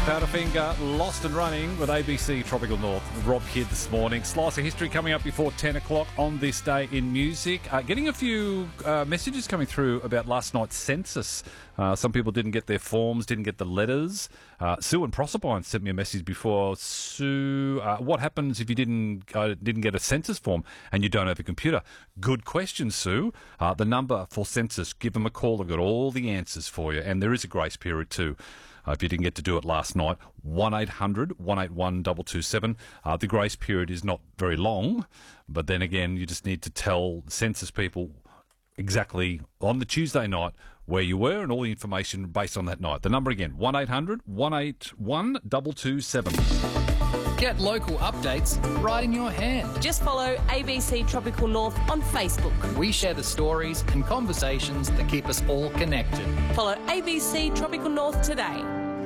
Powderfinger, Lost and Running with ABC Tropical North. Rob Kidd this morning. Slice of history coming up before 10 o'clock on this day in music. Getting a few messages coming through about last night's census. Some people didn't get their forms, didn't get the letters. Sue and Proserpine sent me a message before. Sue, what happens if you didn't get a census form and you don't have a computer? Good question, Sue. The number for census, give them a call. They've got all the answers for you. And there is a grace period too. If you didn't get to do it last night, 1-800-181-227. The grace period is not very long, but then again, you just need to tell census people exactly on the Tuesday night where you were and all the information based on that night. The number again, 1-800-181-227. Get local updates right in your hand. Just follow ABC Tropical North on Facebook. We share the stories and conversations that keep us all connected. Follow ABC Tropical North today.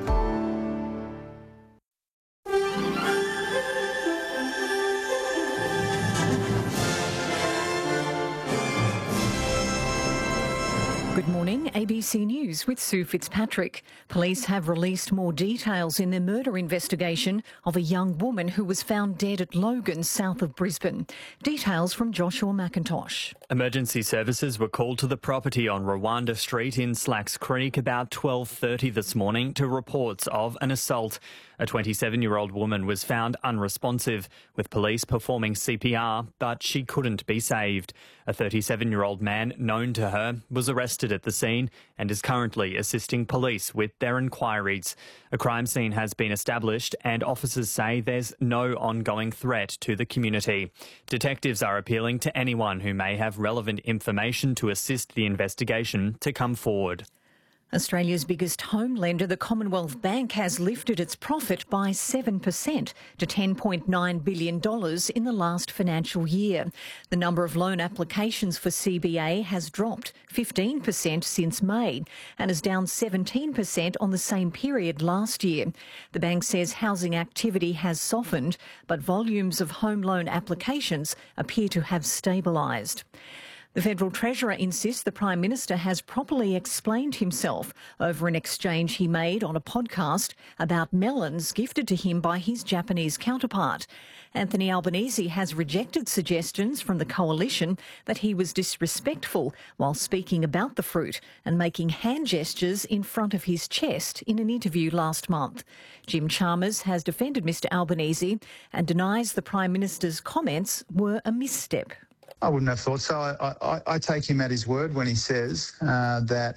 Good morning, ABC News with Sue Fitzpatrick. Police have released more details in their murder investigation of a young woman who was found dead at Logan, south of Brisbane. Details from Joshua McIntosh. Emergency services were called to the property on Rwanda Street in Slacks Creek about 12:30 this morning to reports of an assault. A 27-year-old woman was found unresponsive, with police performing CPR, but she couldn't be saved. A 37-year-old man known to her was arrested at the scene and is currently assisting police with their inquiries. A crime scene has been established and officers say there's no ongoing threat to the community. Detectives are appealing to anyone who may have relevant information to assist the investigation to come forward. Australia's biggest home lender, the Commonwealth Bank, has lifted its profit by 7% to $10.9 billion in the last financial year. The number of loan applications for CBA has dropped 15% since May and is down 17% on the same period last year. The bank says housing activity has softened, but volumes of home loan applications appear to have stabilised. The Federal Treasurer insists the Prime Minister has properly explained himself over an exchange he made on a podcast about melons gifted to him by his Japanese counterpart. Anthony Albanese has rejected suggestions from the coalition that he was disrespectful while speaking about the fruit and making hand gestures in front of his chest in an interview last month. Jim Chalmers has defended Mr Albanese and denies the Prime Minister's comments were a misstep. I wouldn't have thought so. I take him at his word when he says that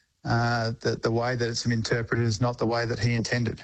the way that it's interpreted is not the way that he intended.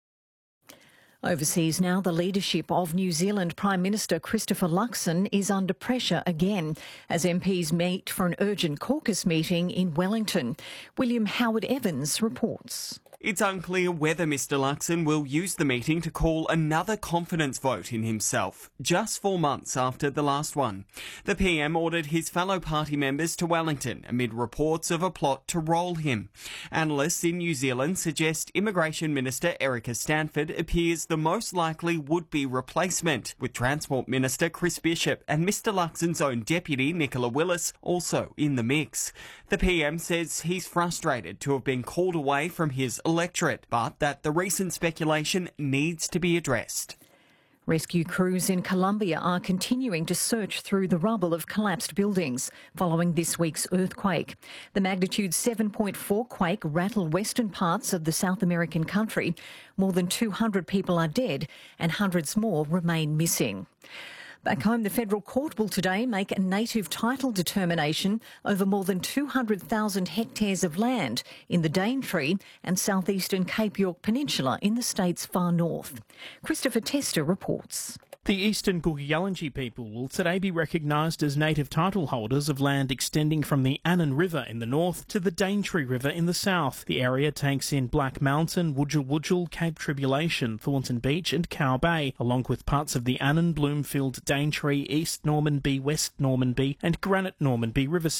Overseas now, the leadership of New Zealand Prime Minister Christopher Luxon is under pressure again as MPs meet for an urgent caucus meeting in Wellington. William Howard Evans reports. It's unclear whether Mr Luxon will use the meeting to call another confidence vote in himself, just 4 months after the last one. The PM ordered his fellow party members to Wellington amid reports of a plot to roll him. Analysts in New Zealand suggest Immigration Minister Erica Stanford appears the most likely would-be replacement, with Transport Minister Chris Bishop and Mr Luxon's own deputy Nicola Willis also in the mix. The PM says he's frustrated to have been called away from his electorate, but that the recent speculation needs to be addressed. Rescue crews in Colombia are continuing to search through the rubble of collapsed buildings following this week's earthquake. The magnitude 7.4 quake rattled western parts of the South American country. More than 200 people are dead and hundreds more remain missing. Back home, the federal court will today make a native title determination over more than 200,000 hectares of land in the Daintree and southeastern Cape York Peninsula in the state's far north. Christopher Tester reports. The Eastern Kuki-Yalanji people will today be recognised as native title holders of land extending from the Annan River in the north to the Daintree River in the south. The area takes in Black Mountain, Wudjal Wudjal, Cape Tribulation, Thornton Beach and Cow Bay, along with parts of the Annan, Bloomfield, Daintree, East Normanby, West Normanby and Granite Normanby River